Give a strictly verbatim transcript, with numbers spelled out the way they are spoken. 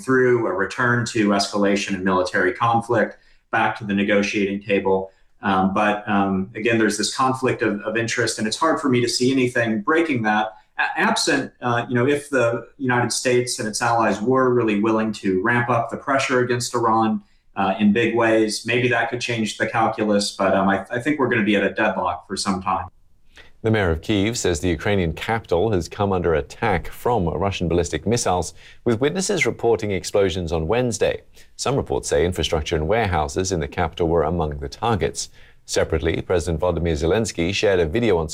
through, a return to escalation and military conflict, back to the negotiating table. Um, but um, again, there's this conflict of, of interest, and it's hard for me to see anything breaking that. Absent, uh, you know, if the United States and its allies were really willing to ramp up the pressure against Iran uh, in big ways, maybe that could change the calculus. But um, I, I think we're going to be at a deadlock for some time. The mayor of Kyiv says the Ukrainian capital has come under attack from Russian ballistic missiles, with witnesses reporting explosions on Wednesday. Some reports say infrastructure and warehouses in the capital were among the targets. Separately, President Volodymyr Zelensky shared a video on